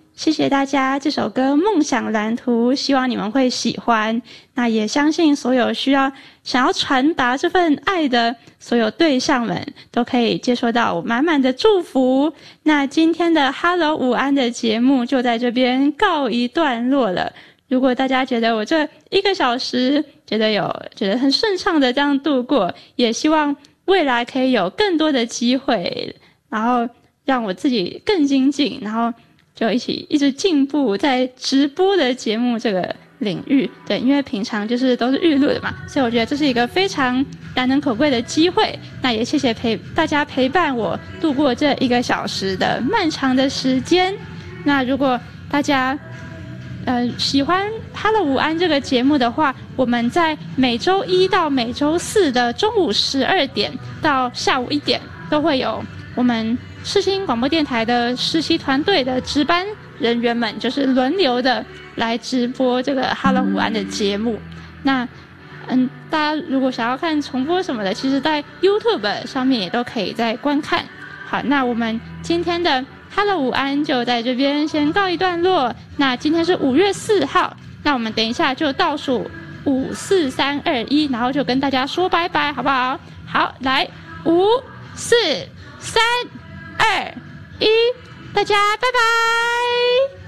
谢谢大家，这首歌《梦想蓝图》，希望你们会喜欢。那也相信所有想要传达这份爱的所有对象们，都可以接收到我满满的祝福。那今天的 Hello 午安的节目就在这边告一段落了。如果大家觉得我这1个小时觉得很顺畅的这样度过，也希望未来可以有更多的机会，然后让我自己更精进，然后就一直进步在直播的节目这个领域。对，因为平常都是预录的嘛，所以我觉得这是一个非常难能可贵的机会。那也谢谢大家陪伴我度过这1个小时的漫长的时间。那如果大家喜欢 Hello 午安这个节目的话，我们在每周1到每周4的中午12点到下午1点都会有我们世新广播电台的实习团队的值班人员们，就是轮流的来直播这个 Hello 午安的节目。那大家如果想要看重播什么的，其实在 YouTube 上面也都可以再观看。好，那我们今天的Hello 午安就在这边先告一段落。那今天是5月4号，那我们等一下就倒数5、4、3、2、1，然后就跟大家说拜拜，好不好？好，来5、4、3、2、1，大家拜拜。